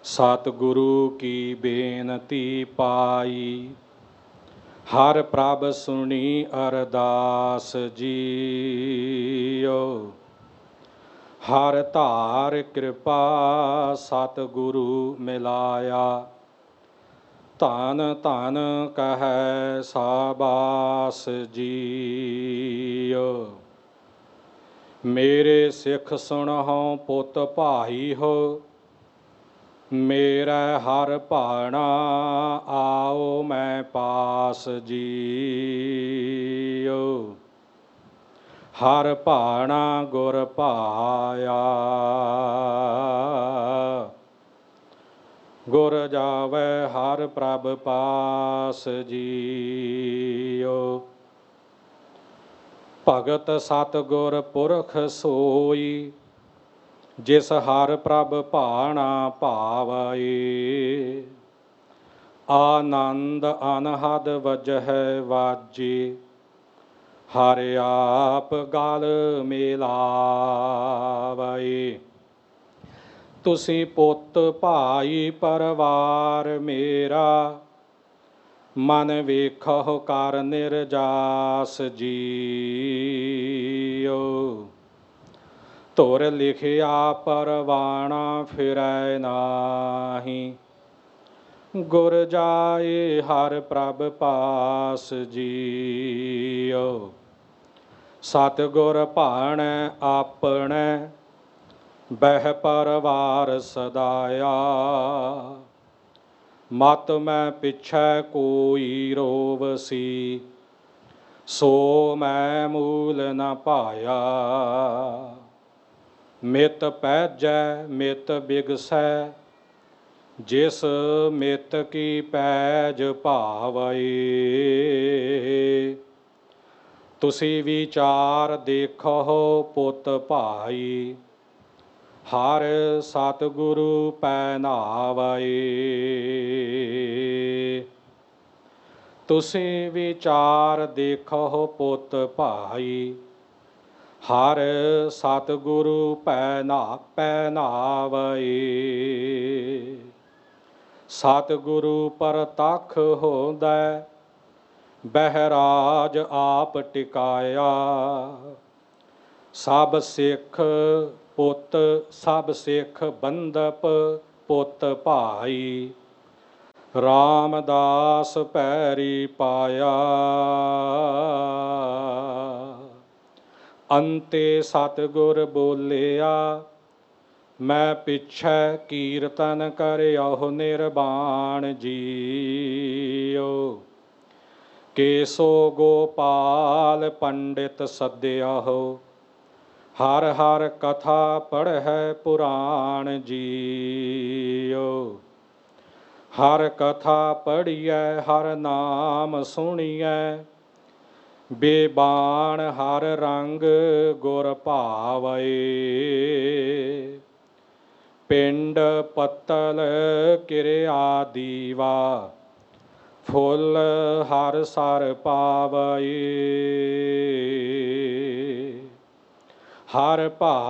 ਸਤਿਗੁਰੂ ਕੀ ਬੇਨਤੀ ਪਾਈ, ਹਰ ਪ੍ਰਭ ਸੁਣੀ ਅਰਦਾਸ ਜੀਓ। ਹਰ ਧਾਰ ਕਿਰਪਾ ਸਤਿਗੁਰੂ ਮਿਲਾਇਆ, ਧਨ ਧਨ ਕਹੈ ਸਾਬਾਸ ਜੀਓ। ਮੇਰੇ ਸਿੱਖ ਸੁਣਹੁ ਪੁੱਤ ਭਾਈ ਹੋ, ਮੇਰਾ ਹਰ ਭਾਣਾ ਆਓ ਮੈਂ ਪਾਸ ਜੀਓ। ਹਰ ਭਾਣਾ ਗੁਰ ਭਾਇਆ, ਗੁਰ ਜਾਵੈ ਹਰ ਪ੍ਰਭ ਪਾਸ ਜੀਓ। ਭਗਤ ਸਤਿਗੁਰ ਪੁਰਖ ਸੋਈ, ਜਿਸ ਹਰ ਪ੍ਰਭ ਭਾਣਾ ਭਾਵੈ। ਆਨੰਦ ਅਨਹਦ ਵਜਹਿ ਵਾਜੇ, ਹਰਿ ਆਪ ਗਲ ਮਿਲਾਵੈ। ਤੁਸੀਂ ਪੁੱਤ ਭਾਈ ਪਰਿਵਾਰ ਮੇਰਾ, ਮਨ ਵੇਖਹੁ ਕਰ ਨਿਰਜਾਸ ਜੀਓ। ਧੁਰ ਲਿਖਿਆ ਪਰਵਾਣਾ ਫਿਰੈ ਨਾਹੀ, ਗੁਰ ਜਾਏ ਹਰ ਪ੍ਰਭ ਪਾਸ ਜੀਓ। ਸਤਿਗੁਰ ਭਾਣੈ ਆਪਣੈ, ਬਹਿ ਪਰਵਾਰ ਸਦਾਇਆ। ਮਤ ਮੈਂ ਪਿਛੈ ਕੋਈ ਰੋਵਸੀ, ਸੋ ਮੈਂ ਮੂਲ ਨ ਪਾਇਆ। ਮਿਤ ਪੈਜੈ ਮਿਤ ਬਿਗਸੈ, ਜਿਸ ਮਿਤ ਕੀ ਪੈਜ ਭਾਵੈ। ਤੁਸੀਂ ਵਿਚਾਰ ਦੇਖੋ ਪੁੱਤ ਭਾਈ, ਹਰ ਸਤਿਗੁਰੂ ਪੈ ਨਾਵੈ। ਤੁਸੀਂ ਵਿਚਾਰ ਦੇਖੋ ਪੁੱਤ ਭਾਈ, ਹਰ ਸਤਿਗੁਰੂ ਪੈ ਨਾਵੈ। ਸਤਿਗੁਰੂ ਪ੍ਰਤੱਖ ਹੋਂਦੈ, ਬਹਿਰਾਜ ਆਪ ਟਿਕਾਇਆ। ਸਭ ਸਿੱਖ ਪੁੱਤ ਸਭ ਸਿੱਖ ਬੰਧਪ ਪੁੱਤ ਭਾਈ, ਰਾਮਦਾਸ ਪੈਰੀ ਪਾਇਆ। ਅੰਤੇ ਸਤਿਗੁਰ ਬੋਲਿਆ, ਮੈਂ ਪਿਛੈ ਕੀਰਤਨ ਕਰਿਓ ਨਿਰਵਾਣ ਜੀਓ। ਕੇਸੋ ਗੋਪਾਲ ਪੰਡਿਤ ਸੱਦਿਓ, ਹਰ ਹਰ ਕਥਾ ਪੜ੍ਹੈ ਪੁਰਾਣ ਜੀਓ। ਹਰ ਕਥਾ ਪੜ੍ਹੀਐ ਹਰ ਨਾਮ ਸੁਣੀਐ, ਬੇਬਾਣ ਹਰ ਰੰਗ ਗੁਰ ਭਾਵੈ। ਪਿੰਡ ਪੱਤਲ ਕਿਰਿਆ ਦੀਵਾ, ਫੁੱਲ ਹਰ ਸਰ ਪਾਵੈ। ਹਰ ਭਾ